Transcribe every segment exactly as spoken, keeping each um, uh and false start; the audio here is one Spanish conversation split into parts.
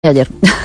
ayer.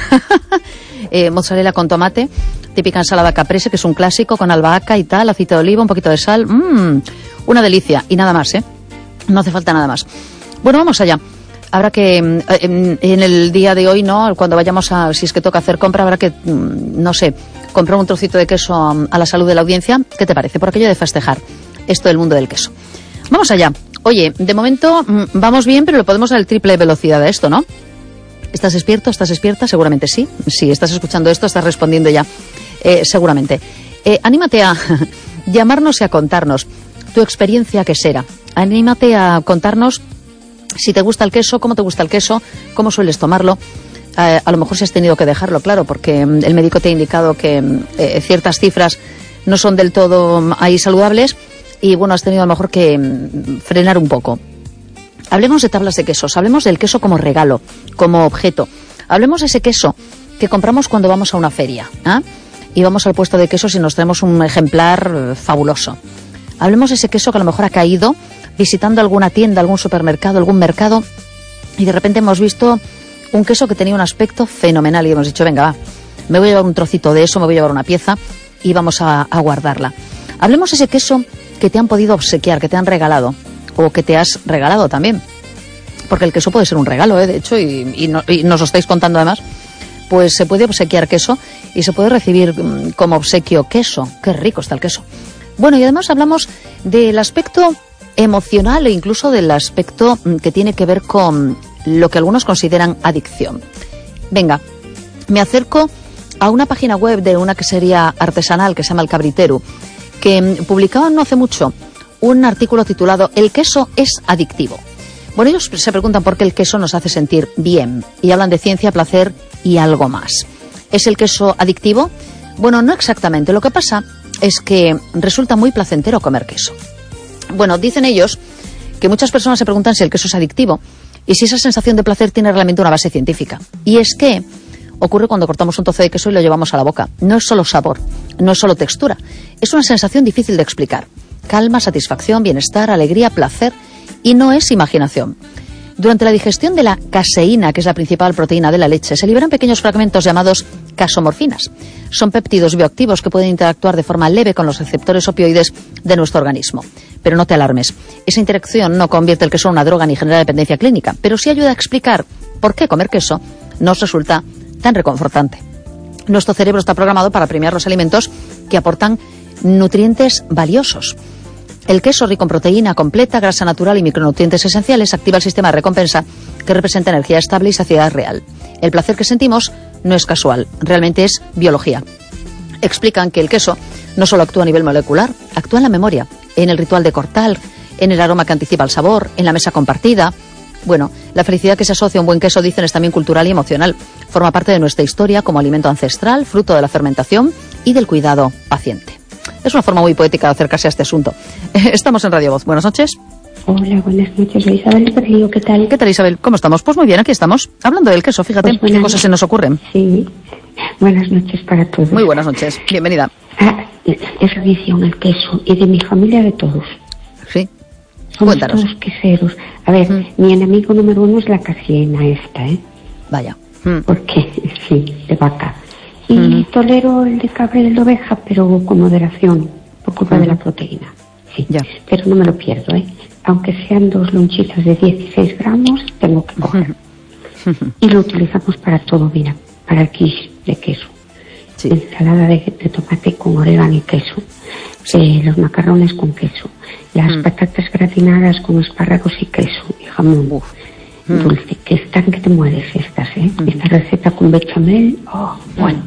eh, mozzarella con tomate, típica ensalada caprese, que es un clásico, con albahaca y tal, aceite de oliva, un poquito de sal. Mmm, una delicia. Y nada más, ¿eh? No hace falta nada más. Bueno, vamos allá. Habrá que, en, en el día de hoy, ¿no? Cuando vayamos a, si es que toca hacer compra, habrá que, no sé, comprar un trocito de queso a, a la salud de la audiencia. ¿Qué te parece? Por aquello de festejar esto del mundo del queso. Vamos allá. Oye, de momento vamos bien, pero le podemos dar el triple velocidad a esto, ¿no? ¿Estás despierto? ¿Estás despierta? Seguramente sí. Si estás escuchando esto, estás respondiendo ya. Eh, seguramente. Eh, anímate a llamarnos y a contarnos tu experiencia quesera. Anímate a contarnos si te gusta el queso, cómo te gusta el queso, cómo sueles tomarlo. Eh, a lo mejor si has tenido que dejarlo, claro, porque el médico te ha indicado que eh, ciertas cifras no son del todo ahí saludables y, bueno, has tenido a lo mejor que frenar un poco. Hablemos de tablas de quesos, hablemos del queso como regalo, como objeto. Hablemos de ese queso que compramos cuando vamos a una feria, ¿eh? Y vamos al puesto de quesos y nos traemos un ejemplar fabuloso. Hablemos de ese queso que a lo mejor ha caído visitando alguna tienda, algún supermercado, algún mercado, y de repente hemos visto un queso que tenía un aspecto fenomenal y hemos dicho, venga, va, me voy a llevar un trocito de eso, me voy a llevar una pieza y vamos a, a guardarla. Hablemos de ese queso que te han podido obsequiar, que te han regalado, o que te has regalado también, porque el queso puede ser un regalo, ¿eh? De hecho, y, y, no, y nos lo estáis contando además, pues se puede obsequiar queso y se puede recibir mmm, como obsequio queso. Qué rico está el queso. Bueno, y además hablamos del aspecto emocional e incluso del aspecto mmm, que tiene que ver con lo que algunos consideran adicción. Venga, me acerco a una página web de una quesería artesanal que se llama El Cabriteru, que mmm, publicaba no hace mucho un artículo titulado El queso es adictivo. Bueno, ellos se preguntan por qué el queso nos hace sentir bien y hablan de ciencia, placer y algo más. ¿Es el queso adictivo? Bueno, no exactamente. Lo que pasa es que resulta muy placentero comer queso. Bueno, dicen ellos que muchas personas se preguntan si el queso es adictivo y si esa sensación de placer tiene realmente una base científica. Y es que ocurre cuando cortamos un trozo de queso y lo llevamos a la boca. No es solo sabor, no es solo textura. Es una sensación difícil de explicar. Calma, satisfacción, bienestar, alegría, placer, y no es imaginación. Durante la digestión de la caseína, que es la principal proteína de la leche, se liberan pequeños fragmentos llamados casomorfinas. Son péptidos bioactivos que pueden interactuar de forma leve con los receptores opioides de nuestro organismo. Pero no te alarmes. Esa interacción no convierte el queso en una droga ni genera dependencia clínica, pero sí ayuda a explicar por qué comer queso nos resulta tan reconfortante. Nuestro cerebro está programado para premiar los alimentos que aportan nutrientes valiosos. El queso, rico en proteína completa, grasa natural y micronutrientes esenciales, activa el sistema de recompensa que representa energía estable y saciedad real. El placer que sentimos no es casual, realmente es biología. Explican que el queso no solo actúa a nivel molecular, actúa en la memoria, en el ritual de cortar, en el aroma que anticipa el sabor, en la mesa compartida. Bueno, la felicidad que se asocia a un buen queso, dicen, es también cultural y emocional. Forma parte de nuestra historia como alimento ancestral, fruto de la fermentación y del cuidado paciente. Es una forma muy poética de acercarse a este asunto. Estamos en Radio Voz. Buenas noches. Hola, buenas noches. Soy Isabel Perrillo. ¿Qué tal? ¿Qué tal, Isabel? ¿Cómo estamos? Pues muy bien, aquí estamos. Hablando del queso, fíjate, pues qué cosas se nos ocurren. Sí. Buenas noches para todos. Muy buenas noches. Bienvenida. Ah, es adicción al queso y de mi familia de todos. Sí. Somos Cuéntanos. todos queseros. A ver, mm. mi enemigo número uno es la caseína esta, ¿eh? Vaya. Mm. Porque, sí, de vaca. Y mm. tolero el de cabra y el de oveja, pero con moderación, por culpa mm. de la proteína. Sí, ya. Pero no me lo pierdo, ¿eh? Aunque sean dos lonchitas de dieciséis gramos, tengo que coger. Mm. Y lo utilizamos para todo, mira, para el quiche de queso. Sí. Ensalada de, de tomate con orégano y queso. Sí. Eh, los macarrones con queso. Las mm. patatas gratinadas con espárragos y queso y jamón. Uf. Mm. Dulce, que están que te mueres estas, ¿eh? Mm. Esta receta con bechamel, oh, bueno.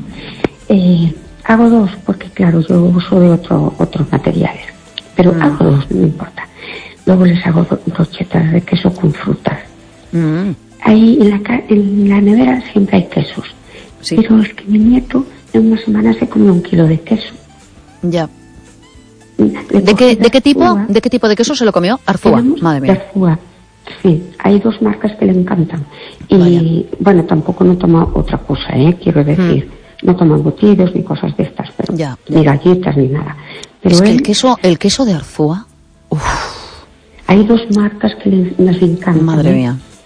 Eh, hago dos, porque claro, yo uso de otro, otros materiales. Pero mm. hago dos, no me importa. Luego les hago do, brochetas de queso con frutas. Mm. Ahí en la, en la nevera siempre hay quesos. Sí. Pero es que mi nieto en una semana se come un kilo de queso. Ya. ¿De qué, ¿De qué tipo de qué tipo de queso se lo comió? Arzúa, madre mía. Arzúa. Sí, hay dos marcas que le encantan. Y Vaya. bueno, tampoco no toma otra cosa, ¿eh? Quiero decir, mm. no toma embutidos ni cosas de estas, pero ya, ya. ni galletas ni nada. Pero es que él, el queso, el queso de Arzúa. Uf. Hay dos marcas que les, les encantan. Madre mía.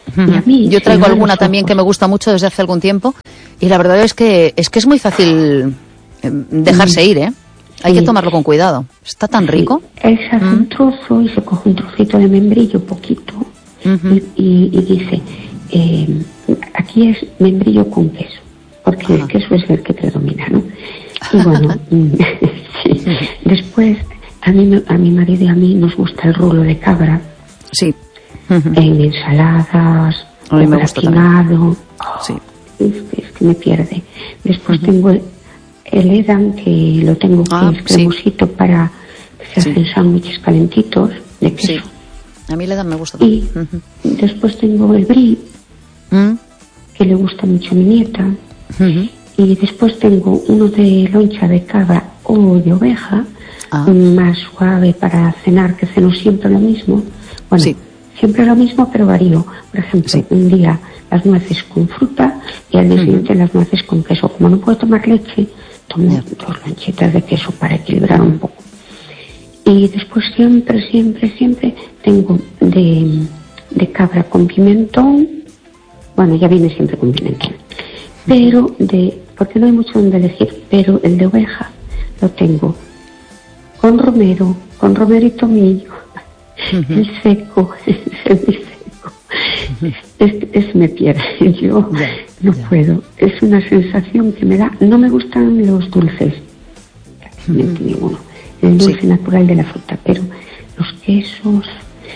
Uh-huh. Y a mí, yo traigo alguna también que me gusta mucho desde hace algún tiempo y la verdad es que es que es muy fácil dejarse uh-huh. ir, ¿eh? Hay sí. que tomarlo con cuidado. Está tan rico. Él se hace uh-huh. un trozo y se coge un trocito de membrillo, poquito, uh-huh. y, y, y dice, eh, aquí es membrillo con queso, porque uh-huh. el queso es el que predomina, ¿no? Y bueno, sí. Después, a mí, a mi marido y a mí nos gusta el rulo de cabra. Sí. Uh-huh. En ensaladas, a mí me gusta también. Oh, sí. Es, es que me pierde. Después uh-huh. tengo el, el edam, que lo tengo ah, que es cremosito sí. para que se hacen sí. sándwiches calentitos de queso. Sí. A mí el edam me gusta también. Y uh-huh. después tengo el brie, uh-huh. que le gusta mucho a mi nieta. Uh-huh. Y después tengo uno de loncha de cabra o de oveja, ah. más suave para cenar, que ceno siempre lo mismo. Bueno, sí. siempre lo mismo, pero varío. Por ejemplo, sí. un día las nueces con fruta y al día uh-huh. siguiente las nueces con queso. Como no puedo tomar leche, tomo yeah. dos lonchitas de queso para equilibrar uh-huh. un poco. Y después siempre, siempre, siempre tengo de, de cabra con pimentón. Bueno, ya viene siempre con pimentón. Pero de, porque no hay mucho donde elegir, pero el de oveja lo tengo con romero, con romero y tomillo, uh-huh. el seco, el semiseco. Uh-huh. Es, es me pierde, yo yeah, no yeah. puedo. Es una sensación que me da. No me gustan los dulces, uh-huh. ninguno. El dulce sí. natural de la fruta, pero los quesos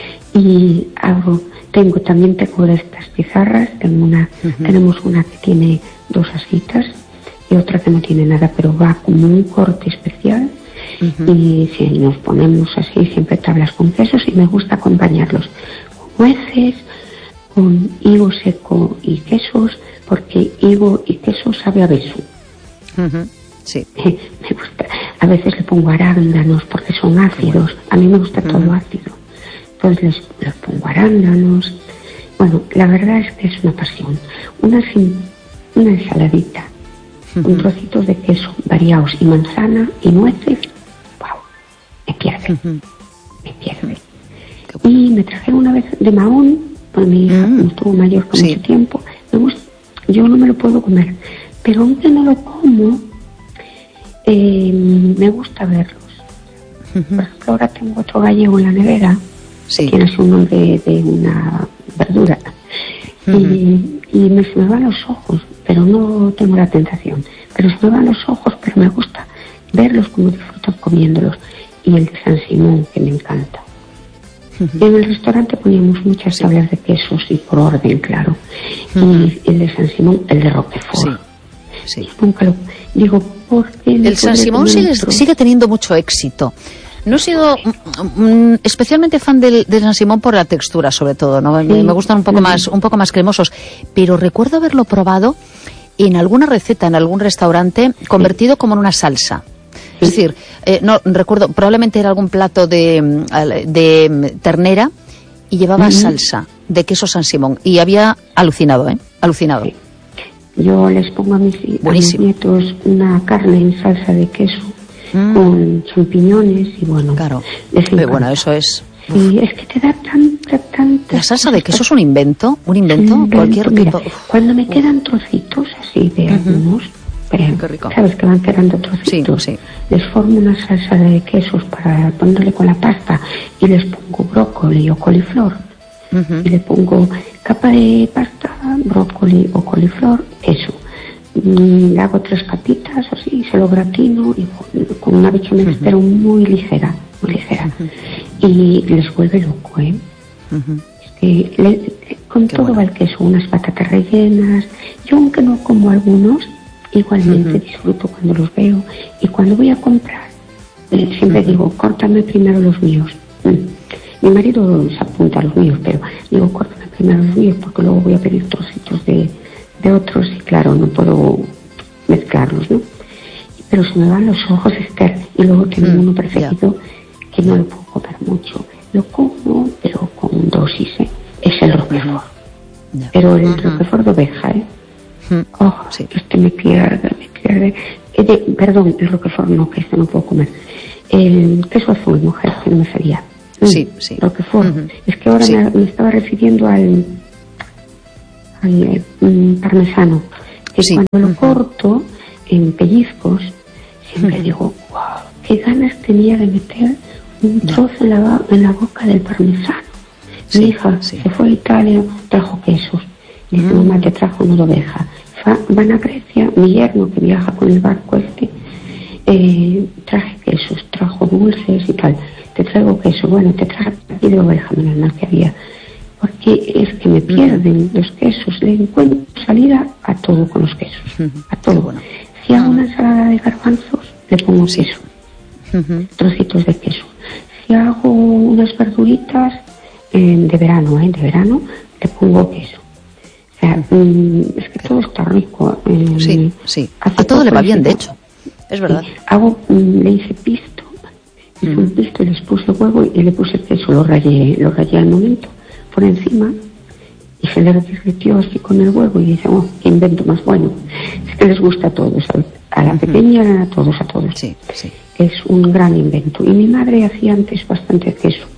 y hago. Tengo también tengo de estas pizarras, tengo una, uh-huh. tenemos una que tiene dos asitas y otra que no tiene nada, pero va como un corte especial uh-huh. y si nos ponemos así siempre tablas con quesos y me gusta acompañarlos con nueces, con higo seco y quesos, porque higo y queso sabe a beso. Uh-huh. Sí. Me gusta. A veces le pongo arándanos porque son ácidos, a mí me gusta uh-huh. todo ácido. Entonces les, les pongo arándanos. Bueno, la verdad es que es una pasión. Una, una ensaladita, uh-huh. con trocitos de queso variados y manzana y nueces. ¡Wow! Me pierde. Uh-huh. Me pierde. Y me trajeron una vez de Mahón, porque mi hija uh-huh. estuvo mayor por sí. mucho tiempo. Me gusta. Yo no me lo puedo comer. Pero aunque no lo como, eh, me gusta verlos. Uh-huh. Por ejemplo, ahora tengo otro gallego en la nevera. Sí. Que tiene un nombre de una verdura. Uh-huh. Y, y me, se me van los ojos, pero no tengo la tentación. Pero se me van los ojos, pero me gusta verlos como disfrutan comiéndolos. Y el de San Simón, que me encanta. Uh-huh. En el restaurante poníamos muchas tablas de quesos y por orden, claro. Uh-huh. Y el de San Simón, el de Roquefort. Sí. Sí. Nunca lo digo, ¿por qué? El San Simón sigue, sigue teniendo mucho éxito. No he sido mm, especialmente fan del, del San Simón por la textura, sobre todo, ¿no? Sí. Me, me gustan un poco más, un poco más cremosos. Pero recuerdo haberlo probado en alguna receta, en algún restaurante, convertido sí. como en una salsa. Sí. Es decir, eh, no recuerdo, probablemente era algún plato de, de ternera y llevaba uh-huh. salsa de queso San Simón. Y había alucinado, ¿eh? Alucinado. Sí. Yo les pongo a mis, a mis nietos una carne en salsa de queso. Mm. Con champiñones y bueno, claro. Pero bueno, eso es. Sí, es que te da tanta, tanta. La salsa de queso es un invento, un invento, un invento. Cualquier Mira, tipo. Cuando me quedan trocitos así de uh-huh. algunos, pero, Qué rico. sabes que van quedando trocitos, sí, sí. les formo una salsa de quesos para ponerle con la pasta y les pongo brócoli o coliflor uh-huh. y le pongo capa de pasta, brócoli o coliflor, eso. Le hago tres capitas así, se lo gratino y con una bechamel uh-huh. pero muy ligera, muy ligera. Uh-huh. Y les vuelve loco, ¿eh? Uh-huh. Es que le, con Qué todo bueno. va el queso, unas patatas rellenas. Yo aunque no como algunos, igualmente uh-huh. disfruto cuando los veo. Y cuando voy a comprar, eh, siempre uh-huh. digo, córtame primero los míos. Mm. Mi marido se apunta a los míos, pero digo, córtame primero los míos porque luego voy a pedir trocitos de... de otros y claro no puedo mezclarlos, ¿no? Pero se me van los ojos, Esther, y luego tengo mm, uno preferido yeah. que no lo puedo comer mucho, lo como pero con dosis, ¿eh? Es el Roquefort, yeah. pero el uh-huh. Roquefort de oveja, ¿eh? Uh-huh. Oh, sí. Este me pierde, me pierde, eh, de, perdón, el Roquefort no, que este no puedo comer, el queso azul, mujer, que no me salía. Sí, sí. Roquefort, uh-huh. es que ahora sí. me, me estaba refiriendo al Ay, eh, parmesano. Que sí. Cuando lo corto en pellizcos, siempre uh-huh. digo, wow, qué ganas tenía de meter un trozo en la, en la boca del parmesano. Sí, mi hija sí. se fue a Italia, trajo quesos. Dice, mm. mamá, te trajo una oveja. Fa, van a Grecia, mi yerno que viaja con el barco este, eh, traje quesos, trajo dulces y tal. Te traigo queso, bueno, te traje aquí de oveja, menos mal que había. Porque es que me pierden mm. los quesos, le encuentro salida a todo con los quesos, mm. a todo. Bueno. Si hago mm. una ensalada de garbanzos, le pongo sí. queso, mm-hmm. trocitos de queso. Si hago unas verduritas, Eh, de verano, ¿eh? De verano le pongo queso. O sea, mm, es que todo está rico. Eh, sí, sí. A todo le va bien, de hecho. Es verdad. Sí. Hago, mm, le hice pisto. Hice mm. un pisto y les puse huevo y le puse queso. Lo rayé, lo rayé al momento por encima y se le derritió así con el huevo y dice, oh, qué invento más bueno. Es que les gusta a todos, a la pequeña, a todos, a todos. Sí, sí. Es un gran invento. Y mi madre hacía antes bastante queso.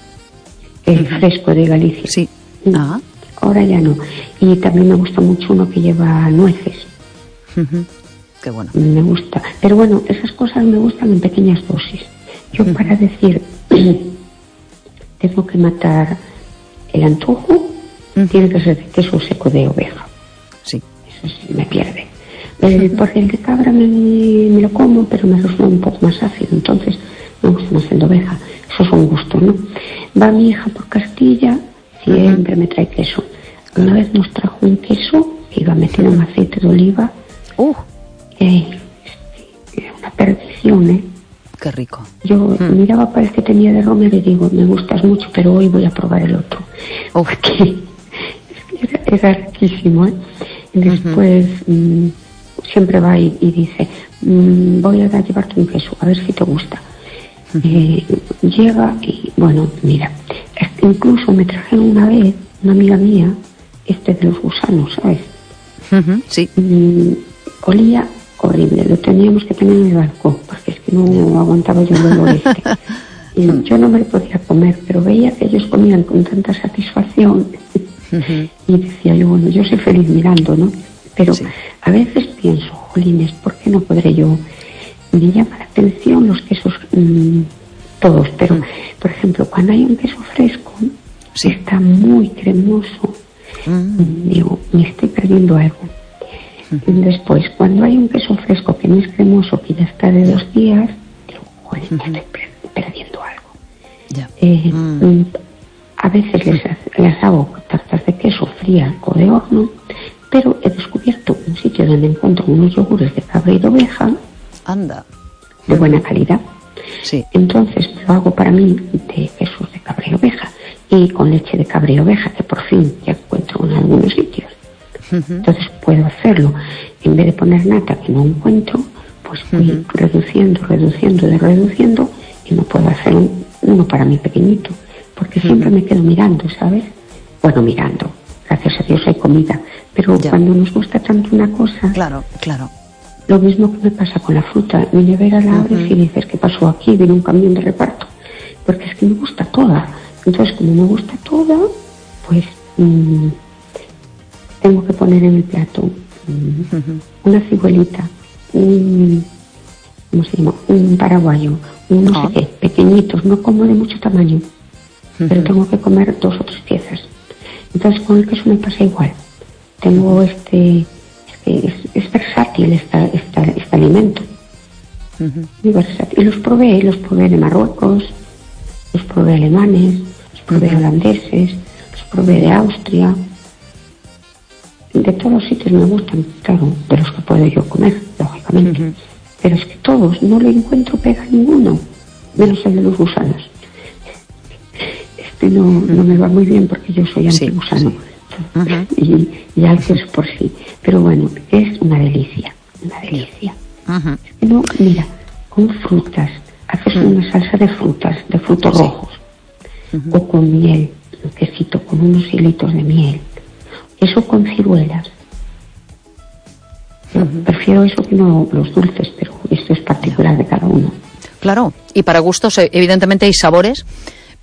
El uh-huh. fresco de Galicia. Sí. Ah. Ahora ya no. Y también me gusta mucho uno que lleva nueces. Uh-huh. Qué bueno. Me gusta. Pero bueno, esas cosas me gustan en pequeñas dosis. Yo uh-huh. para decir, tengo que matar el antojo, uh-huh. tiene que ser de queso seco de oveja. Sí. Eso sí, me pierde. El, uh-huh. Porque el de cabra me, me lo como, pero me resulta un poco más ácido. Entonces me gusta más el de oveja. Eso es un gusto, ¿no? Va mi hija por Castilla, siempre uh-huh. me trae queso. Una vez nos trajo un queso, iba metido en aceite de oliva. Uh. Eh, una perdición, ¿eh? Qué rico. Yo uh-huh. miraba para el que tenía de romero y digo, me gustas mucho, pero hoy voy a probar el otro. Uh. Porque era, era riquísimo, ¿eh? Y después uh-huh. mmm, siempre va y, y dice, mmm, voy a llevarte un queso, a ver si te gusta. Eh, llega y bueno, mira, incluso me trajeron una vez una amiga mía este de los gusanos, ¿sabes? Uh-huh, sí. Mm, olía horrible, lo teníamos que tener en el balcón porque es que no aguantaba yo el olor este. Y yo no me lo podía comer, pero veía que ellos comían con tanta satisfacción uh-huh. y decía yo, bueno, yo soy feliz mirando, ¿no? Pero sí. a veces pienso, jolines, ¿por qué no podré yo? Me llama la atención los quesos mmm, todos, pero mm. por ejemplo cuando hay un queso fresco sí. está muy cremoso, mm. digo, me estoy perdiendo algo. Mm. Después cuando hay un queso fresco que no es cremoso, que ya está de dos días, digo, joder, mm. me estoy perdiendo algo. Yeah. Eh, mm. a veces les, les hago tartas de queso fría o de horno, pero he descubierto un sitio donde encuentro unos yogures de cabra y de oveja. Anda. De buena calidad. Sí. Entonces lo hago para mí de quesos de cabra y oveja y con leche de cabra y oveja, que por fin ya encuentro en algunos sitios. Uh-huh. Entonces puedo hacerlo. En vez de poner nata que no encuentro, pues voy uh-huh. reduciendo, reduciendo, de reduciendo y no puedo hacer un, uno para mí pequeñito, porque uh-huh. siempre me quedo mirando, ¿sabes? Bueno, mirando. Gracias a Dios hay comida. Pero ya. Cuando nos gusta tanto una cosa... Claro, claro. Lo mismo que me pasa con la fruta. Mi nevera la abres uh-huh. y dices, ¿qué pasó aquí? Viene un camión de reparto. Porque es que me gusta toda. Entonces, como me gusta toda, pues mmm, tengo que poner en el plato mmm, uh-huh. una cibuelita, un, ¿cómo se llama? Un paraguayo, un no uh-huh. sé qué, pequeñitos, no como de mucho tamaño. Uh-huh. Pero tengo que comer dos o tres piezas. Entonces, con el queso me pasa igual. Tengo este... Es, es versátil esta, esta, este alimento. Uh-huh. Muy versátil. Y los probé, los probé de Marruecos, los probé alemanes, los probé uh-huh. holandeses, los probé de Austria. De todos los sitios me gustan, claro, de los que puedo yo comer, lógicamente. Uh-huh. Pero es que todos, no le encuentro pega a ninguno, menos el de los gusanos. Este no, uh-huh. no me va muy bien porque yo soy anti-gusano. Sí. Uh-huh. y, y al queso por sí, pero bueno, es una delicia, una delicia. Uh-huh. Es que no, mira, con frutas, haces uh-huh. una salsa de frutas, de frutos sí. rojos, uh-huh. o con miel, un quesito con unos hilitos de miel, eso con ciruelas. Uh-huh. Prefiero eso que no los dulces, pero esto es particular de cada uno. Claro, y para gustos evidentemente hay sabores.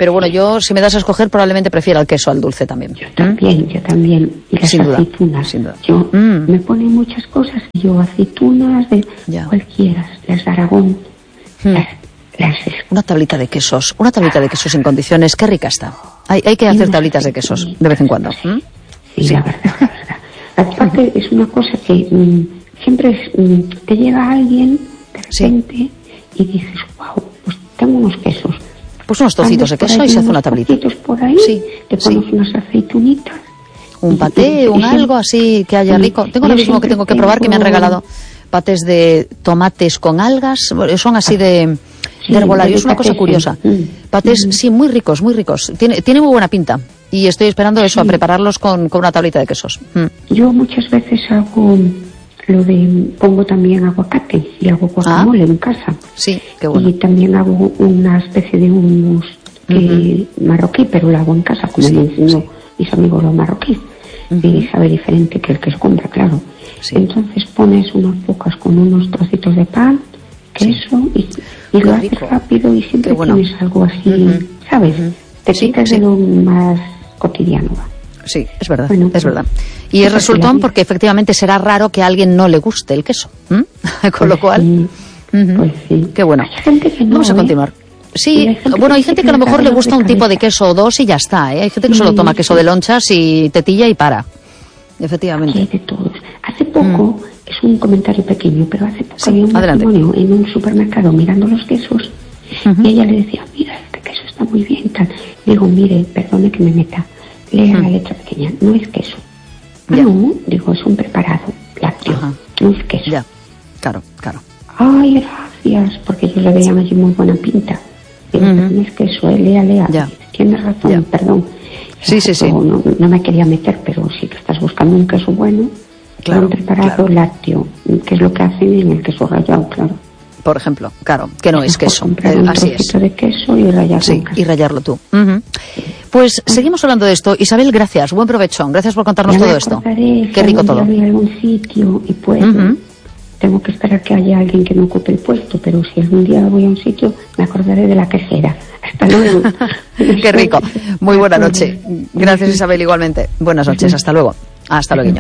Pero bueno, yo, si me das a escoger, probablemente prefiero el queso al dulce también. Yo también, ¿Mm? yo también. Y las sin aceitunas. Duda, sin duda. Yo mm. me ponen muchas cosas. Yo aceitunas de ya. cualquiera, las de Aragón, mm. las, las... Una tablita de quesos, una tablita de quesos en condiciones, qué rica está. Hay, hay que hacer tablitas de quesos de vez en cuando. Sí, ¿Mm? sí, sí. la verdad, la verdad. Aparte, es una cosa que mmm, siempre es, mmm, te llega alguien de repente sí. y dices, wow, pues tengo unos quesos. Pues unos trocitos de queso y se hace una tablita. Por ahí, sí, te pones sí. unas aceitunitas. Un paté, un algo así que haya rico. Tengo lo mismo que tengo que probar, que me han regalado patés de tomates con algas. Son así de, sí, de herbolario, es una cosa curiosa. Patés, sí, muy ricos, muy ricos. Tiene, tiene muy buena pinta. Y estoy esperando eso, sí. a prepararlos con, con una tablita de quesos. Mm. Yo muchas veces hago lo de, pongo también aguacate y hago guacamole ah, en casa. Sí, qué bueno. Y también hago una especie de hummus que, uh-huh. marroquí, pero lo hago en casa, como sí, me enseñó sí. mis amigos los marroquíes. Uh-huh. Y sabe diferente que el que se compra, claro. Sí. Entonces pones unas pocas con unos trocitos de pan, queso, sí. y, y lo haces rápido y siempre bueno. tienes algo así, uh-huh. ¿sabes? Uh-huh. Te sí, quitas sí. de lo más cotidiano. Sí, es verdad, bueno, es verdad. Y es resultón porque efectivamente será raro que a alguien no le guste el queso. ¿Mm? Con pues lo cual, sí, uh-huh. pues sí. Qué bueno. Hay gente que no, Vamos a ¿eh? continuar. Sí, hay bueno, hay gente que a lo mejor le gusta un tipo de queso o dos y ya está, ¿eh? Hay gente que solo toma queso de lonchas y tetilla y para. Efectivamente. Hay de todos. Hace poco, mm. es un comentario pequeño, pero hace poco sí, había un adelante. matrimonio en un supermercado mirando los quesos uh-huh. y ella le decía, mira, este queso está muy bien, tal. Digo, mire, perdone que me meta. Lea mm. la letra pequeña, no es queso. Ya. No, digo, es un preparado lácteo, Ajá. no es queso. Ya, claro, claro. Ay, gracias, porque ellos le veían allí muy buena pinta. Digo, uh-huh. no es queso, eh, lea, lea. Ya. Tienes razón, ya. perdón. Sí, sí, sí. No, no me quería meter, pero sí que estás buscando un queso bueno, claro, un preparado claro. lácteo, que es lo que hacen en el queso rallado, claro. Por ejemplo, claro, que no es queso. Comprar eh, un así es. de queso y rallarlo. Sí, y rallarlo tú. Uh-huh. Pues uh-huh. seguimos hablando de esto. Isabel, gracias. Buen provecho. Gracias por contarnos ya todo me esto. Qué rico todo. Voy a algún sitio y puedo. Uh-huh. Tengo que esperar que haya alguien que me ocupe el puesto, pero si algún día voy a un sitio, me acordaré de la quesera. Hasta luego. Qué rico. Muy buena noche. Gracias, Isabel, igualmente. Buenas noches. Hasta luego. Hasta luego.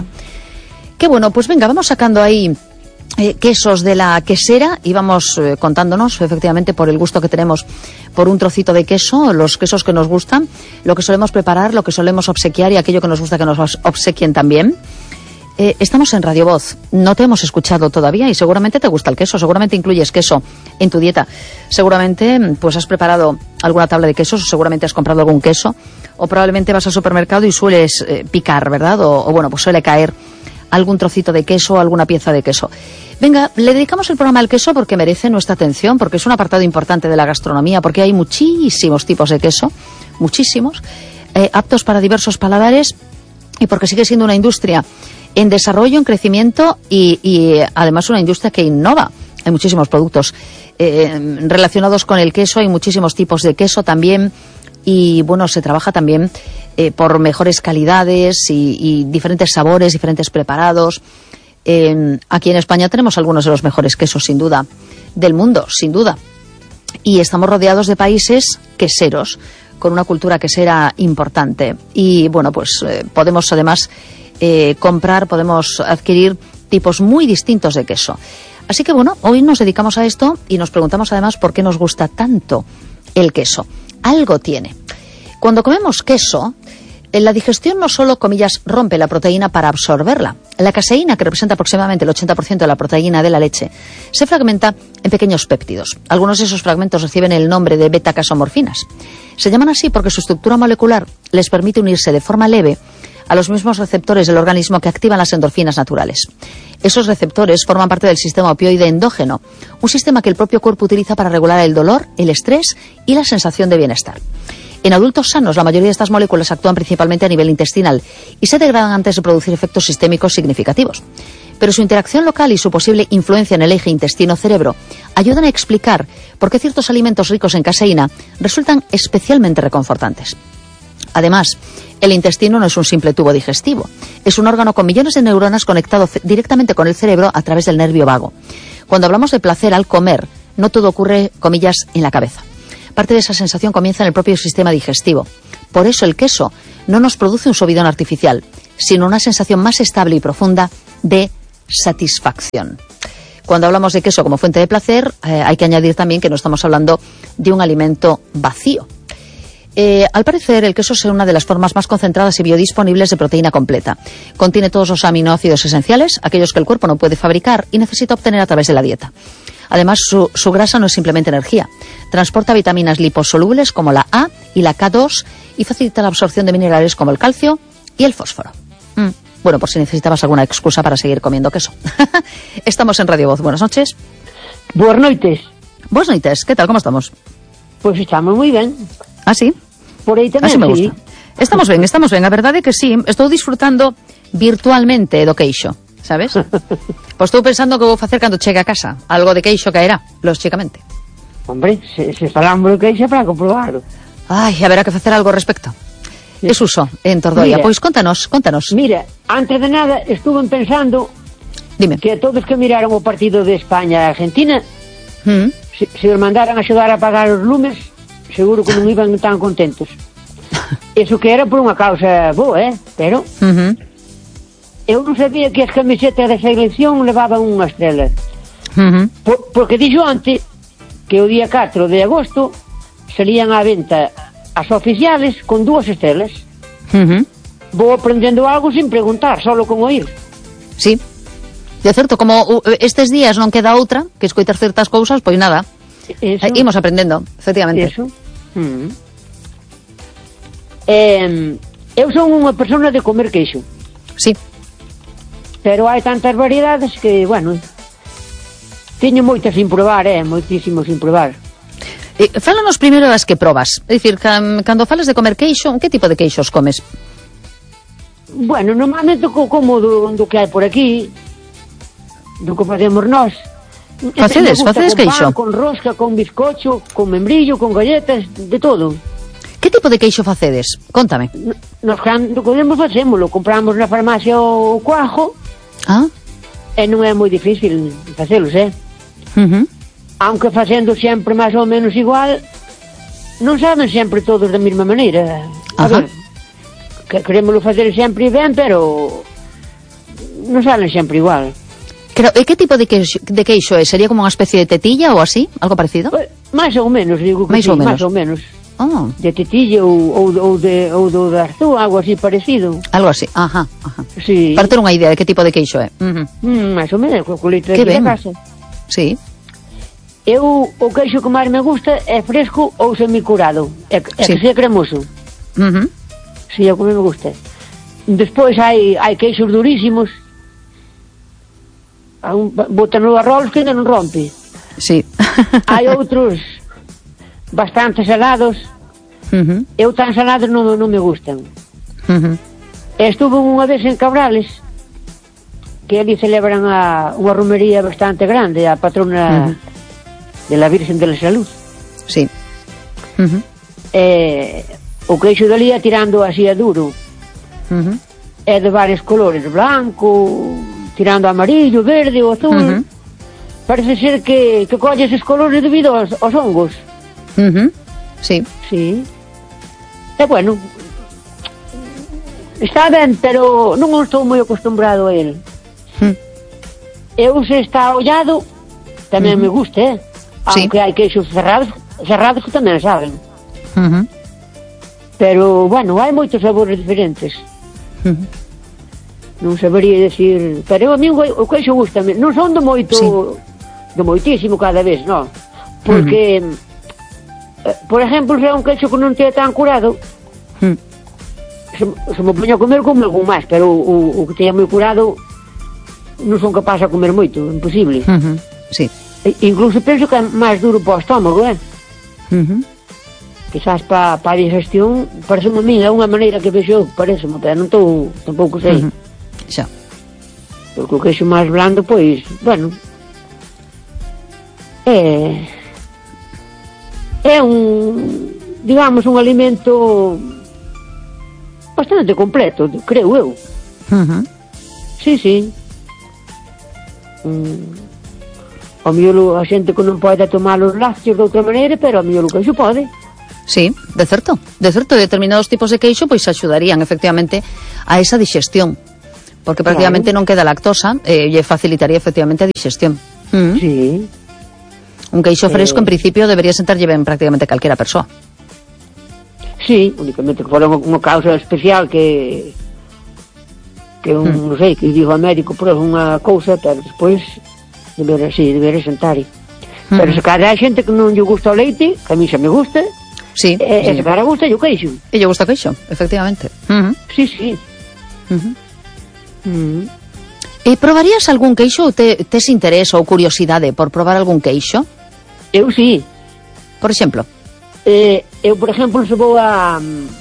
Qué bueno, pues venga, vamos sacando ahí Eh, quesos de la quesera y vamos eh, contándonos efectivamente por el gusto que tenemos por un trocito de queso, los quesos que nos gustan, lo que solemos preparar, lo que solemos obsequiar y aquello que nos gusta que nos obsequien también. Eh, estamos en Radio Voz, no te hemos escuchado todavía y seguramente te gusta el queso, seguramente incluyes queso en tu dieta, seguramente pues has preparado alguna tabla de quesos o seguramente has comprado algún queso o probablemente vas al supermercado y sueles eh, picar, ¿verdad? O, o bueno, pues suele caer algún trocito de queso, alguna pieza de queso. Venga, le dedicamos el programa al queso porque merece nuestra atención, porque es un apartado importante de la gastronomía, porque hay muchísimos tipos de queso, muchísimos, eh, aptos para diversos paladares y porque sigue siendo una industria en desarrollo, en crecimiento y, y además una industria que innova. Hay muchísimos productos eh, relacionados con el queso, hay muchísimos tipos de queso también y bueno, se trabaja también Eh, por mejores calidades y, y diferentes sabores, diferentes preparados. Eh, aquí en España tenemos algunos de los mejores quesos, sin duda, del mundo, sin duda. Y estamos rodeados de países queseros, con una cultura quesera importante. Y bueno, pues eh, podemos además eh, comprar, podemos adquirir tipos muy distintos de queso. Así que bueno, hoy nos dedicamos a esto y nos preguntamos además por qué nos gusta tanto el queso. Algo tiene. Cuando comemos queso, en la digestión no solo, comillas, rompe la proteína para absorberla. La caseína, que representa aproximadamente el ochenta por ciento de la proteína de la leche, se fragmenta en pequeños péptidos. Algunos de esos fragmentos reciben el nombre de beta-casomorfinas. Se llaman así porque su estructura molecular les permite unirse de forma leve a los mismos receptores del organismo que activan las endorfinas naturales. Esos receptores forman parte del sistema opioide endógeno, un sistema que el propio cuerpo utiliza para regular el dolor, el estrés y la sensación de bienestar. En adultos sanos, la mayoría de estas moléculas actúan principalmente a nivel intestinal y se degradan antes de producir efectos sistémicos significativos. Pero su interacción local y su posible influencia en el eje intestino-cerebro ayudan a explicar por qué ciertos alimentos ricos en caseína resultan especialmente reconfortantes. Además, el intestino no es un simple tubo digestivo, es un órgano con millones de neuronas conectado directamente con el cerebro a través del nervio vago. Cuando hablamos de placer al comer, no todo ocurre, comillas, en la cabeza. Parte de esa sensación comienza en el propio sistema digestivo. Por eso el queso no nos produce un subidón artificial, sino una sensación más estable y profunda de satisfacción. Cuando hablamos de queso como fuente de placer, eh, hay que añadir también que no estamos hablando de un alimento vacío. Eh, al parecer, el queso es una de las formas más concentradas y biodisponibles de proteína completa. Contiene todos los aminoácidos esenciales, aquellos que el cuerpo no puede fabricar y necesita obtener a través de la dieta. Además, su, su grasa no es simplemente energía. Transporta vitaminas liposolubles como la A y la K dos y facilita la absorción de minerales como el calcio y el fósforo. Mm. Bueno, por si necesitabas alguna excusa para seguir comiendo queso. Estamos en Radio Voz. Buenas noches. Buenas noites. Buenas noites. ¿Qué tal? ¿Cómo estamos? Pois estamos moi ben. ¿Ah, sí? Por aí tamén, Así me sí. gusta. Estamos ben, estamos ben. A verdade é que sí, estou disfrutando virtualmente do queixo, sabes? Pois estou pensando que vou facer cando chegue a casa. Algo de queixo caerá, lógicamente. Hombre, se, se falamos do queixo para comprobarlo. Ai, haberá que facer algo ao respecto. Sí. Es uso en Tordoia. Mira, pois contanos, contanos. Mira, antes de nada estuve pensando Dime. Que todos que miraron o partido de España e Argentina, ¿Mm? se, se os mandaran a axudar a apagar os lumes, seguro que non iban tan contentos. Eso que era por unha causa boa, eh? Pero Uh-huh. eu non sabía que as camisetas da selección levaban unha estrela. Uh-huh. Por, porque dixo antes que o día catro de agosto salían á venta as oficiales con dúas estrelas. Uh-huh. Vou aprendendo algo sin preguntar, solo con oír. Sí. De certo, como uh, estes días non queda outra que escoitar certas cousas, pois nada. Eso. Eh, imos aprendendo, efectivamente. Eso. Mm. Eh, eu son unha persona de comer queixo. Sí. Pero hai tantas variedades que, bueno, teño moitas sin probar, eh, moitísimo sin probar. Eh, fálanos primeiro das que probas. É dicir, can, cando falas de comer queixo, que tipo de queixos comes? Bueno, normalmente co, como do, do que hai por aquí, do que facemos nós. Facedes, facedes queixo? Con rosca, con bizcocho, con membrillo, con galletas, de todo. Que tipo de queixo facedes? Contame. Nos cando podemos facémolo, compramos na farmacia o cuajo. Ah. E non é moi difícil facelos, eh? Uh-huh. Aunque facendo sempre máis ou menos igual, non saben sempre todos da mesma maneira. A Ajá. ver, que queremoslo facer sempre ben, pero non saben sempre igual. Pero, e que tipo de queixo, de queixo é? Sería como unha especie de tetilla ou así? Algo parecido? Pues, máis ou menos, digo que máis sí, ou menos. máis ou menos. Oh. De tetilla ou, ou, ou de ou do de arzú, algo así parecido. Algo así, ajá, ajá. Sí. Para ter unha idea de que tipo de queixo é. Uh-huh. Mm, máis ou menos, co colito de Que ben. casa. Sí. Eu, o queixo que máis me gusta é fresco ou semicurado. É, é Sí. que sea cremoso. Uh-huh. Si, é o que me gusta. Despois hai, hai queixos durísimos. Un, botan no arroz que ainda non rompe. Sí. Hai outros bastante salados. Uh-huh. Eu tan salados non, non me gustan. Uh-huh. Estuve unha vez en Cabrales, que ali celebran a, unha romería bastante grande, a patrona uh-huh. de la Virgen de la Salud. Sí. Uh-huh. Eh, o queixo dali é tirando así a duro. Uh-huh. É de varios colores, blanco, tirando amarillo, verde ou azul. Uh-huh. Parece ser que, que colle eses colores debido aos, aos hongos. Uh-huh. Sí. Sí. E bueno, está ben, pero non estou moi acostumbrado a ele. Uh-huh. Eu se está ollado, tamén uh-huh. me gusta, eh? Sí. Aunque hai queixos cerrados, cerrados que tamén saben. Uh-huh. Pero, bueno, hai moitos sabores diferentes. Uh-huh. Non sabería decir... Pero a mí o queixo gustame. Non son de moito... Sí. De moitísimo cada vez, non? Porque... Uh-huh. eh, por exemplo, se é un queixo que non te é tan curado... Uh-huh. Se, se me poño a comer, como algún máis. Pero o, o que te é moi curado... Non son capaz de comer moito. Imposible. Uh-huh. Sí. E, incluso penso que é máis duro para o estómago, eh? Uh-huh. Quizás para pa a digestión... Parece a mí, é unha maneira que vexo... Parece, pero non estou... Tampouco sei. Uh-huh. Xa. Porque o queixo máis blando, pois, bueno, é é un, digamos, un alimento bastante completo, creo eu. Uh-huh. Sí, sí. Mm. ao mellor a xente que non pode tomar os lácteos de outra maneira, pero ao mellor o queixo pode. Sí, de certo, de certo, determinados tipos de queixo pois axudarían efectivamente a esa digestión, porque prácticamente claro. non queda lactosa e lle facilitaría efectivamente a digestión. Mm. Sí. Un queixo fresco eh... en principio debería sentarlle ben prácticamente calquera persoa. Sí, únicamente que fora unha causa especial que que un, mm. non sei, que digo ao médico por unha cousa, pero despois debería, sí, debería sentar. Mm. Pero se cada a xente que non lle gusta o leite, que a mí xa me gusta, sí, e, sí. se cada gusta o queixo. E lle gusta o queixo, efectivamente. Uh -huh. Sí, sí. Uh -huh. Mm. E probarías algún queixo ou te, tes interés ou curiosidade por probar algún queixo? Eu sí. Por exemplo? Eh, eu, por exemplo, se vou a...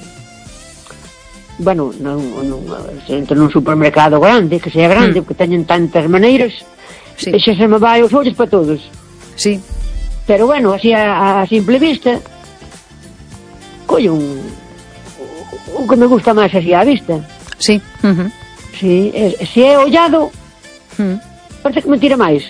Bueno, non, non, se entro nun supermercado grande, que sea grande, mm. porque teñen tantas maneiras, sí. E xa se me vai os ollos para todos. Sí. Pero bueno, así a, a simple vista, collo un... un que me gusta máis así a vista. Sí. Uh -huh. Sí, e, se é ollado, mm. parece que me tira máis.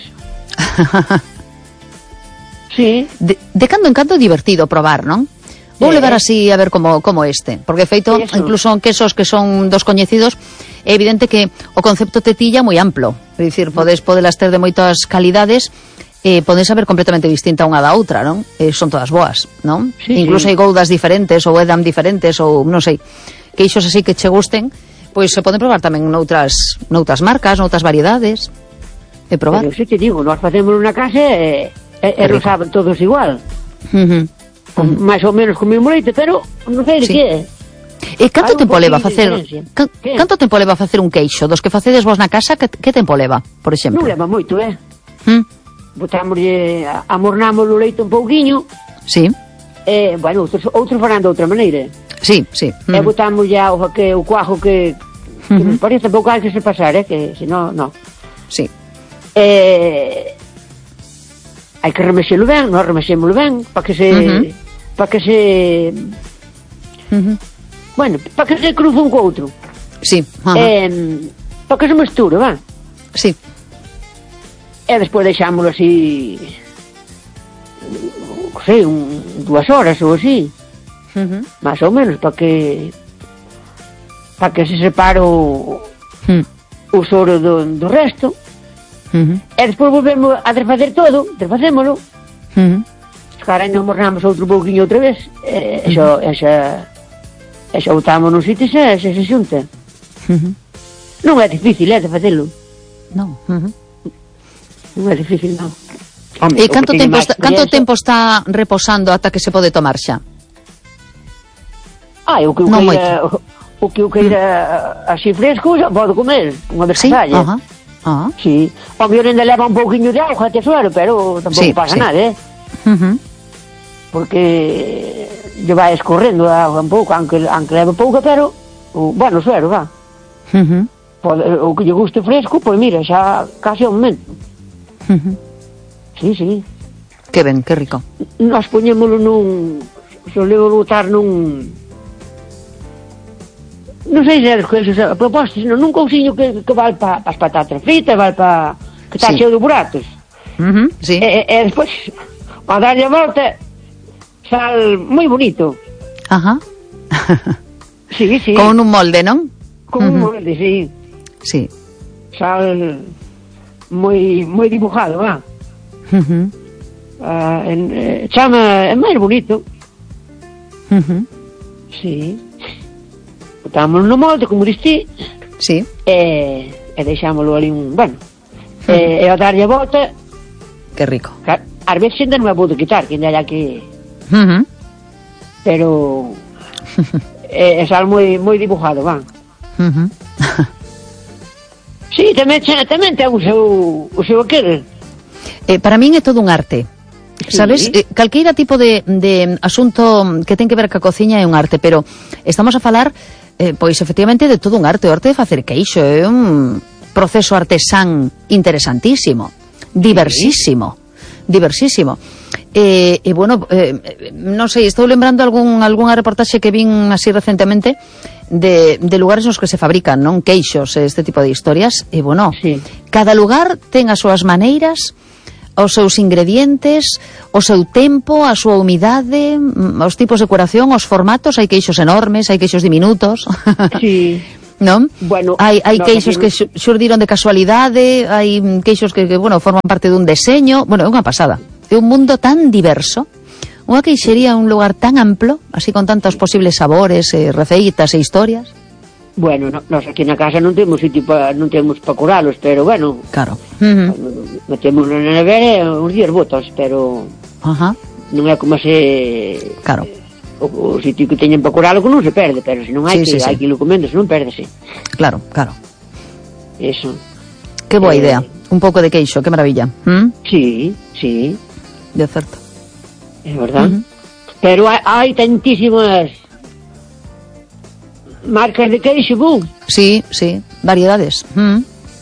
Sí. De, de cando en cando é divertido probar, non? Vou sí. levar así a ver como, como este, porque feito, eso. Incluso en quesos que son dos coñecidos, é evidente que o concepto tetilla é moi amplo, é dicir, podes podelas ter de moitas calidades, e eh, podes saber completamente distinta unha da outra, non? Eh, son todas boas, non? Sí, incluso sí. hai goudas diferentes, ou edam diferentes, ou non sei, queixos así que che gusten, pois se poden probar tamén noutras, noutras marcas, noutras variedades, e probar. Pero se te digo, nós facemos unha casa e, e, e lo saben todos igual. Uh -huh. Con, uh -huh. máis ou menos con o mesmo leite, pero non sei de sí. que é. E canto tempo leva a facer can, canto tempo leva a facer un queixo? Dos que facedes vos na casa, que, que tempo leva, por exemplo? Non leva moito, eh? ¿Mm? Botámoslle, amornamos o leite un pouquiño. Sí. E, bueno, outros, outros farán de outra maneira. Sí, sí. E mm. botamos ya o, que, o cuajo que, que uh -huh. me parece pouco hai que se pasar, eh? Que se non, non. Sí. Eh, hai que remexelo ben, non remexémolo ben, para que se... Uh -huh. para que se... Uh -huh. Bueno, para que se cruce un co outro. Sí. Uh -huh. Eh, para que se mesture, va? Sí. E despois deixámoslo así... non sei, un, dúas horas ou así. Uh -huh. Más ou menos, para que... para que se separe o... Uh. o soro do, do resto. Uh -huh. E despois volvemos a desfacer todo, desfacémolo. Uh -huh. Cara, non mornamos outro pouquinho outra vez. E, uh -huh. e xa... e xa botamos nun sitio e xa se, se xunta. Uh -huh. Non é difícil, é de facelo. Non. Uh -huh. Non é difícil, non. Home, e canto tempo, está, canto tempo está reposando ata que se pode tomar xa? Ah, o que o queira, o, o que o queira mm. así fresco xa pode comer, unha vez que sí? saia. Uh -huh. Uh -huh. Sí, o mellor ainda leva un pouquiño de auga até suero, pero tampouco sí, pasa sí. nada, eh? Uh -huh. Porque lle vai escorrendo a auga un pouco, aunque, aunque leva pouca, pero o, bueno, suero, va. Uh -huh. Pode, o que lle guste fresco, pois mira, xa case ao momento. Uh -huh. Sí, sí. Que ben, que rico. Nós poñémolo nun... solemos botar nun... non sei se é cousas a propósito, senón nun cousiño que, que val para pa as patatas fritas, val para... que está sí. cheo de buratos. Uh -huh, sí. E, e despois, ao darlle a volta, sal moi bonito. Ajá. Sí, sí. Con un molde, non? Con uh -huh. un molde, sí. Sí. Sal moi moi dibujado, va. Uh -huh. uh, en, eh, chama, é máis bonito. Uh -huh. Sí. Botámoslo no molde, como diste. Sí. E, e deixámoslo ali un... bueno. Uh -huh. E, e ao darlle a volta... Que rico. Ás veces ainda non me puedo quitar, que ainda hai que... Uh -huh. Pero... é, é sal moi, moi dibujado, va. Uh -huh. Sí, tamén, tamén ten o seu, o seu aquel. Eh, para min é todo un arte. Sí. Sabes, eh, calqueira tipo de, de asunto que ten que ver ca cociña é un arte, pero estamos a falar, eh, pois efectivamente, de todo un arte. O arte de facer queixo é un proceso artesán interesantísimo, diversísimo, sí. diversísimo. E, eh, eh, bueno, eh, non sei, estou lembrando algún algunha reportaxe que vin así recentemente de, de lugares nos que se fabrican, non, queixos, este tipo de historias, e bueno, sí. cada lugar ten as súas maneiras, os seus ingredientes, o seu tempo, a súa humidade, os tipos de curación, os formatos, hai queixos enormes, hai queixos diminutos. Sí. Non? Bueno, hai hai no, queixos que xurdiron de casualidade, hai queixos que, que, bueno, forman parte dun deseño. Bueno, é unha pasada. É un mundo tan diverso. Unha queixería é un lugar tan amplo, así con tantos posibles sabores, eh, receitas e historias. Bueno, no, nós aquí na casa non temos sitio pa, non temos para curalos, pero bueno. Claro. Uh-huh. Metemos na nevera uns días botas, pero Ajá. non é como se Claro. O, o sitio que teñen para curalo que non se perde, pero se non hai Sí, que sí, hai sí. que lo comendo, se non perdese. Claro, claro. Eso. Que boa Eh, idea. Un pouco de queixo, que maravilla. ¿Mm? Sí, sí, De certo. é verdad. Uh-huh. Pero hai, hai tantísimas marcas de queixo, bom. Sí, sí, variedades. Mm.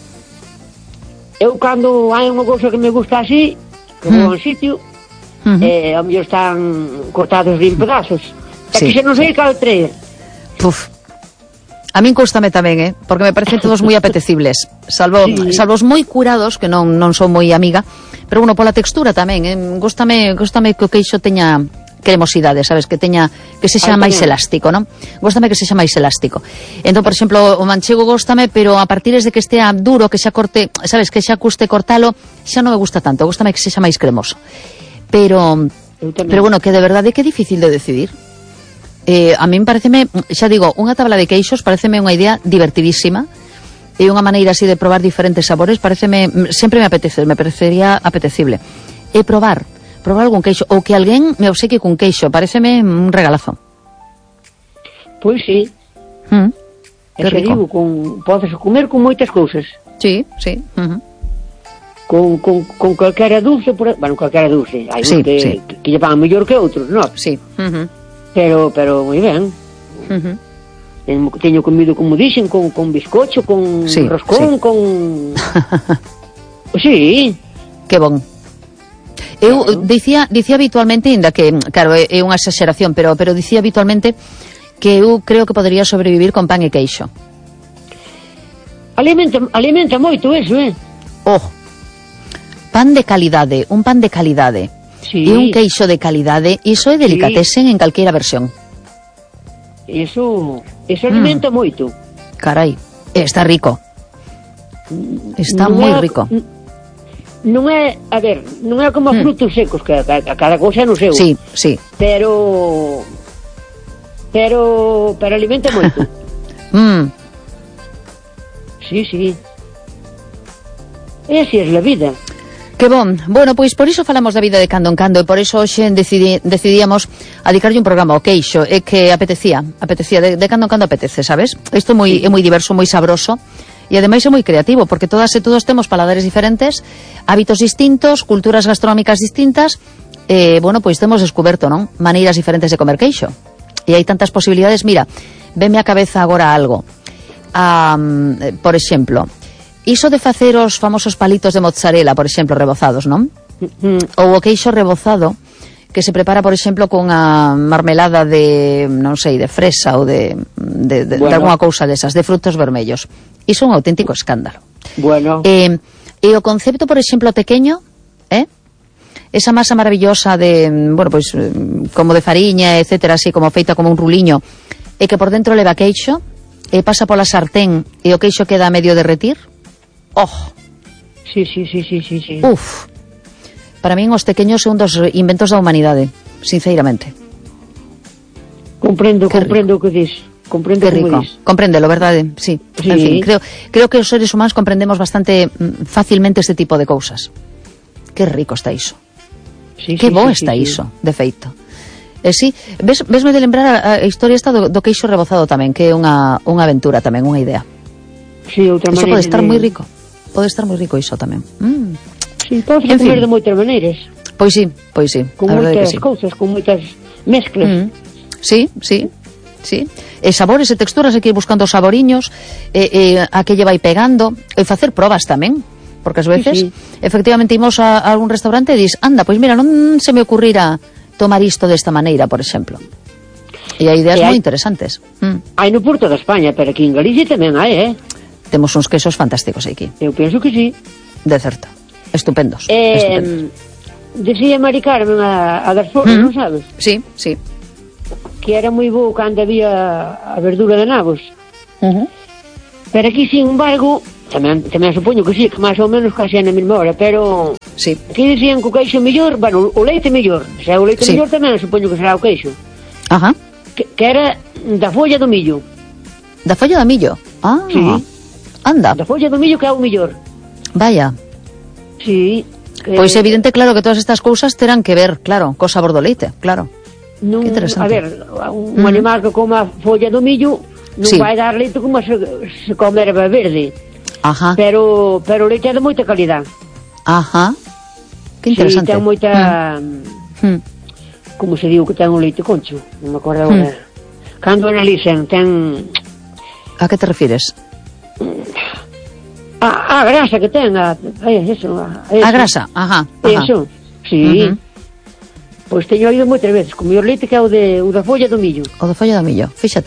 Eu cando hai unha cousa que me gusta así, que Mm. vou a un sitio, Uh-huh. eh, a mellor están cortados en pedazos. É Sí. que xa non sei cal traer. Puf. A min cústame tamén, eh, porque me parecen todos moi apetecibles, salvo Sí. salvo os moi curados, que non non son moi amiga, pero bueno, pola textura tamén, eh, gústame, gústame que o queixo teña cremosidade, sabes, que teña que sexa Ai, máis tamén. elástico, non? Gústame que sexa máis elástico. Entón, por exemplo, o manchego gústame, pero a partir de que estea duro, que xa corte, sabes, que xa custe cortalo, xa non me gusta tanto, gústame que sexa máis cremoso. Pero Eu tamén. pero bueno, que de verdade que é difícil de decidir. Eh, a min pareceme, xa digo, unha tabla de queixos pareceme unha idea divertidísima e unha maneira así de probar diferentes sabores, pareceme, sempre me apetece, me parecería apetecible. E probar, probar algún queixo, ou que alguén me obsequie cun queixo, pareceme un regalazo. Pois sí. Mm, E que xa rico. digo, con, podes comer con moitas cousas. Sí, sí. Uh-huh. Con, con, con calquera dulce, por, bueno, calquera dulce. Hai Sí, uns que, sí. que, que lle van mellor que outros, non? Sí. Uh-huh. Pero, pero moi ben. Uh-huh. Teño, teño comido, como dixen, con, con bizcocho, con Sí, roscón, sí. con... Sí, Que bon. Eu Claro. dicía, dicía habitualmente, ainda que, claro, é, é unha exageración, pero pero dicía habitualmente que eu creo que podería sobrevivir con pan e queixo. alimenta, alimenta moito eso, eh? Oh, pan de calidade, un pan de calidade Sí. e un queixo de calidade, iso é delicatessen en calquera versión. Eso, eso alimenta Mm. moito. Carai, está rico. Está Non moi é- rico. n- Non é, a ver, non é como Mm. frutos secos, que a, a, a cada cousa é no seu. Sí, sí. Pero... Pero... Pero alimenta moito. Mm, Sí, sí. E así é a vida. que bon. Bueno, pois por iso falamos da vida de cando en cando e por iso hoxe decidi, decidíamos adicarlle un programa ao queixo, é que apetecía, apetecía, de, de cando en cando apetece, sabes? Isto moi, Sí. é moi diverso, moi sabroso e ademais é moi creativo, porque todas e todos temos paladares diferentes, hábitos distintos, culturas gastronómicas distintas, e, bueno, pois temos descoberto, non? Maneiras diferentes de comer queixo. E hai tantas posibilidades, mira, veme á cabeza agora algo. Um, por exemplo, iso de facer os famosos palitos de mozzarella, por exemplo, rebozados, non? Mm. Ou o queixo rebozado, que se prepara, por exemplo, con a marmelada de, non sei, de fresa ou de, de, de, Bueno. de alguna cousa desas, de frutos vermellos. Iso é un auténtico escándalo. Bueno, Eh, e o concepto, por exemplo, pequeño, eh? Esa masa maravillosa de, bueno, pois, pues, como de fariña, etcétera, así como feita como un ruliño, e que por dentro leva queixo, e pasa pola sartén e o queixo queda a medio derretir. Oh, sí, sí, sí, sí, sí, sí. uf. Para min os tequeños é un dos inventos da humanidade, sinceramente. Comprendo, Qué comprendo o que dis. Comprendo Qué como rico. dis. Compréndelo, verdade? Sí. Sí. En fin, creo, creo que os seres humanos comprendemos bastante mm, facilmente este tipo de cousas. Que rico está iso. Sí, Que sí, bo sí, está sí, iso, de feito. E sí, ves, vesme de lembrar a, a historia esta do, do queixo rebozado tamén, que é unha, unha aventura tamén, unha idea. Sí, outra Iso maneira pode estar de... moi rico. Pode estar moi rico iso tamén. Mm. Sí, podes En comer fin. de moitas maneiras. Pois sí, pois sí. Con a verdade moitas que sí. cousas, con moitas mezclas. Mm. Sí, sí, sí. E sabores e texturas, hai que ir buscando saboriños, e, e a que lle vai pegando, e facer probas tamén, porque ás veces, Sí, sí. efectivamente, imos a, a algún restaurante e dis, anda, pois mira, non se me ocurrira tomar isto desta maneira, por exemplo. E hai ideas E moi hai- interesantes. Mm. Hai no Porto de España, pero aquí en Galicia tamén hai, eh? Temos uns quesos fantásticos aquí, Eu penso que sí. de certo. Estupendos, Eh, estupendos. Decía Mari Carmen a, a das flores, Mm. non sabes? Sí, sí. Que era moi bo cando había a verdura de nabos. Uh-huh. Pero aquí, sin embargo, tamén, tamén supoño que sí, que máis ou menos casi é na mesma hora, pero Sí. aquí dicían que o queixo mellor, bueno, o leite mellor, se é o leite Sí. mellor tamén supoño que será o queixo, Ajá. que, que era da folla do millo, Da folla de millo. Ah, Sí. anda, da folla do millo que é o mellor. vaya. Sí. Que, Pois é evidente, claro, que todas estas cousas terán que ver, claro, co sabor do leite, claro. non, que interesante. a ver, un Mm. animal que coma folla do millo non Sí. vai dar leite como se, se come erva verde, Ajá, pero pero o leite é de moita calidad. ajá. Que Sí, interesante. ten moita... Mm. Como se diu que ten o leite concho, non me acordo agora. Cando analizan, ten A que te refires? a, a grasa que ten, a, a eso, a, eso. A grasa, ajá, ajá. Eso, sí. Ujú. Pois teño oído moitas veces, co mellor leite que é o, de, o da folla do millo. O da folla de millo, fíxate.